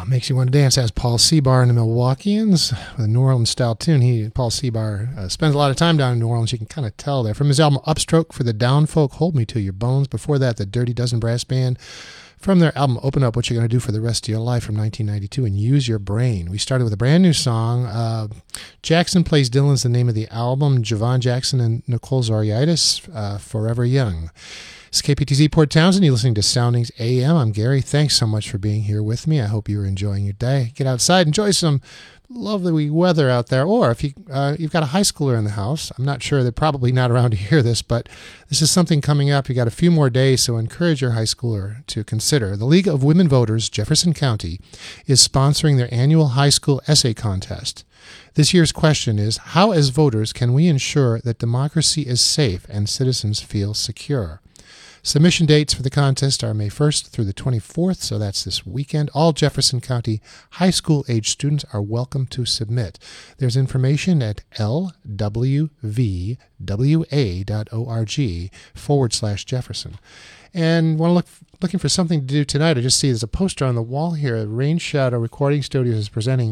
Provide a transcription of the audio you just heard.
Makes you want to dance. As Paul Seabar and the Milwaukeeans with a New Orleans style tune. Paul Seabar spends a lot of time down in New Orleans. You can kind of tell there. From his album Upstroke for the Down Folk, Hold Me to Your Bones. Before that, the Dirty Dozen Brass Band. From their album Open Up, What You're Going to Do for the Rest of Your Life from 1992, and Use Your Brain. We started with a brand new song. Jackson Plays Dylan's the name of the album. Javon Jackson and Nicole Zoriaitis, Forever Young. It's KPTZ Port Townsend. You're listening to Soundings AM. I'm Gary. Thanks so much for being here with me. I hope you're enjoying your day. Get outside, enjoy some lovely weather out there. Or if you've got a high schooler in the house, I'm not sure, they're probably not around to hear this, but this is something coming up. You got a few more days, so encourage your high schooler to consider. The League of Women Voters, Jefferson County, is sponsoring their annual high school essay contest. This year's question is, how as voters can we ensure that democracy is safe and citizens feel secure? Submission dates for the contest are May 1st through the 24th, so that's this weekend. All Jefferson County high school age students are welcome to submit. There's information at lwvwa.org/Jefferson. And looking for something to do tonight, I just see there's a poster on the wall here. Rain Shadow Recording Studios is presenting